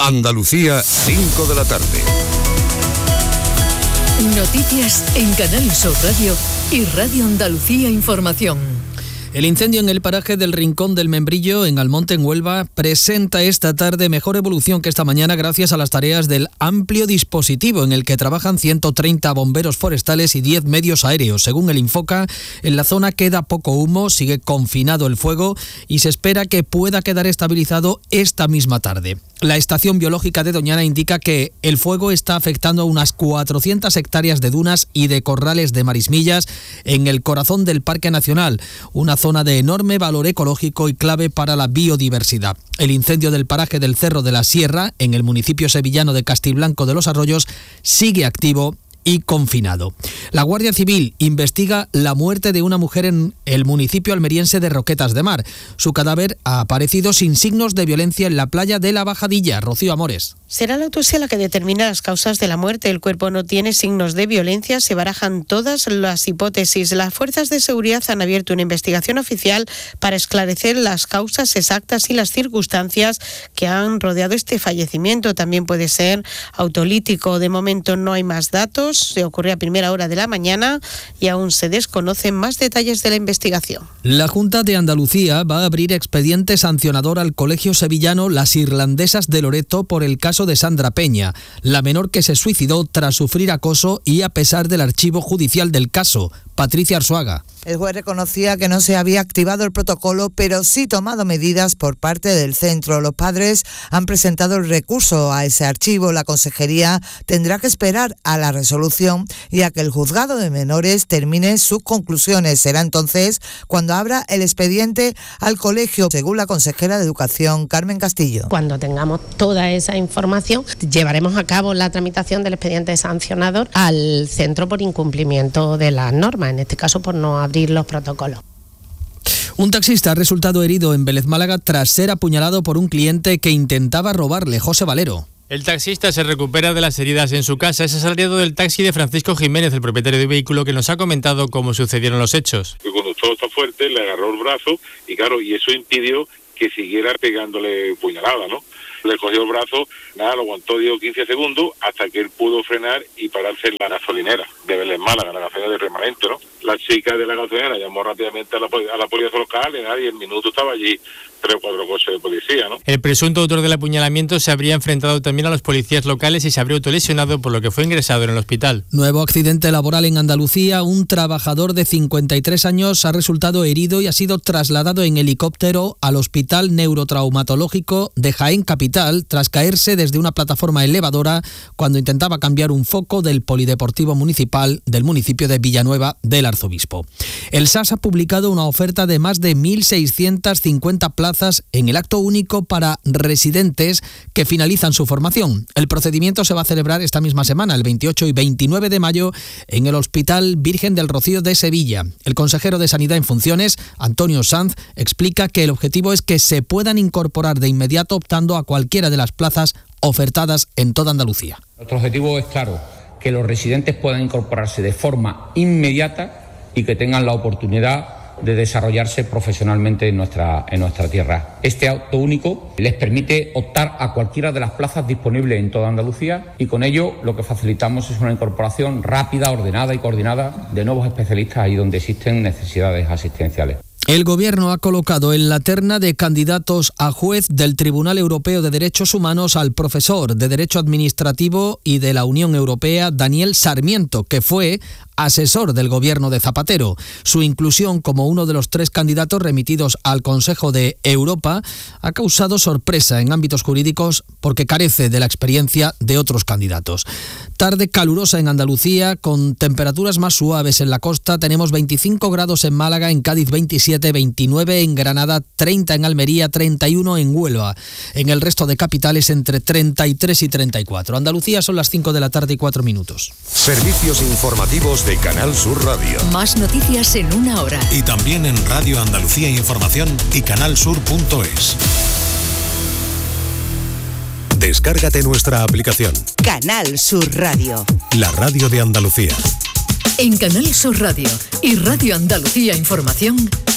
Andalucía, 5 de la tarde. Noticias en Canal Sur Radio y Radio Andalucía Información. El incendio en el paraje del Rincón del Membrillo, en Almonte, en Huelva, presenta esta tarde mejor evolución que esta mañana gracias a las tareas del amplio dispositivo en el que trabajan 130 bomberos forestales y 10 medios aéreos. Según el Infoca, en la zona queda poco humo, sigue confinado el fuego y se espera que pueda quedar estabilizado esta misma tarde. La estación biológica de Doñana indica que el fuego está afectando a unas 400 hectáreas de dunas y de corrales de marismillas en el corazón del Parque Nacional, una zona de enorme valor ecológico y clave para la biodiversidad. El incendio del paraje del Cerro de la Sierra, en el municipio sevillano de Castilblanco de los Arroyos, sigue activo y confinado. La Guardia Civil investiga la muerte de una mujer en el municipio almeriense de Roquetas de Mar. Su cadáver ha aparecido sin signos de violencia en la playa de La Bajadilla. Rocío Amores. Será la autopsia la que determina las causas de la muerte. El cuerpo no tiene signos de violencia. Se barajan todas las hipótesis. Las fuerzas de seguridad han abierto una investigación oficial para esclarecer las causas exactas y las circunstancias que han rodeado este fallecimiento. También puede ser autolítico. De momento no hay más datos. Se ocurrió a primera hora de la mañana y aún se desconocen más detalles de la investigación. La Junta de Andalucía va a abrir expediente sancionador al colegio sevillano Las Irlandesas de Loreto por el caso de Sandra Peña, la menor que se suicidó tras sufrir acoso y a pesar del archivo judicial del caso. Patricia Arzuaga. El juez reconocía que no se había activado el protocolo, pero sí tomado medidas por parte del centro. Los padres han presentado el recurso a ese archivo. La consejería tendrá que esperar a la resolución y a que el juzgado de menores termine sus conclusiones. Será entonces cuando abra el expediente al colegio, según la consejera de Educación, Carmen Castillo. Cuando tengamos toda esa información, llevaremos a cabo la tramitación del expediente sancionador al centro por incumplimiento de las normas, en este caso por no abrir los protocolos. Un taxista ha resultado herido en Vélez Málaga tras ser apuñalado por un cliente que intentaba robarle. José Valero. El taxista se recupera de las heridas en su casa. Es asalariado del taxi de Francisco Jiménez, el propietario del vehículo, que nos ha comentado cómo sucedieron los hechos. El conductor está fuerte, le agarró el brazo y claro, y eso impidió que siguiera pegándole puñalada, ¿no? Le cogió el brazo, nada, lo aguantó 10 o 15 segundos hasta que él pudo frenar y pararse en la gasolinera de Vélez Málaga, la gasolinera de Remanente, ¿no? La chica de la gasolinera llamó rápidamente a la policía local y en minutos estaba allí 3 o 4 coches de policía, ¿no? El presunto autor del apuñalamiento se habría enfrentado también a los policías locales y se habría autolesionado, por lo que fue ingresado en el hospital. Nuevo accidente laboral en Andalucía. Un trabajador de 53 años ha resultado herido y ha sido trasladado en helicóptero al Hospital Neurotraumatológico de Jaén Capital tras caerse desde una plataforma elevadora cuando intentaba cambiar un foco del polideportivo municipal del municipio de Villanueva del Arzobispo. El SAS ha publicado una oferta de más de 1.650 plazas en el acto único para residentes que finalizan su formación. El procedimiento se va a celebrar esta misma semana, el 28 y 29 de mayo, en el Hospital Virgen del Rocío de Sevilla. El consejero de Sanidad en funciones, Antonio Sanz, explica que el objetivo es que se puedan incorporar de inmediato optando a cualquiera de las plazas ofertadas en toda Andalucía. Nuestro objetivo es claro, que los residentes puedan incorporarse de forma inmediata y que tengan la oportunidad de desarrollarse profesionalmente en nuestra tierra. Este acto único les permite optar a cualquiera de las plazas disponibles en toda Andalucía y con ello lo que facilitamos es una incorporación rápida, ordenada y coordinada de nuevos especialistas ahí donde existen necesidades asistenciales. El Gobierno ha colocado en la terna de candidatos a juez del Tribunal Europeo de Derechos Humanos al profesor de Derecho Administrativo y de la Unión Europea, Daniel Sarmiento, que fue asesor del gobierno de Zapatero. Su inclusión como uno de los 3 candidatos remitidos al Consejo de Europa ha causado sorpresa en ámbitos jurídicos porque carece de la experiencia de otros candidatos. Tarde calurosa en Andalucía, con temperaturas más suaves en la costa. Tenemos 25 grados en Málaga, en Cádiz 27, 29 en Granada, 30 en Almería, 31 en Huelva. En el resto de capitales entre 33 y 34. Andalucía son las 5 de la tarde y 4 minutos. Servicios informativos de Canal Sur Radio. Más noticias en una hora. Y también en Radio Andalucía Información y canalsur.es. Descárgate nuestra aplicación. Canal Sur Radio. La radio de Andalucía. En Canal Sur Radio y Radio Andalucía Información.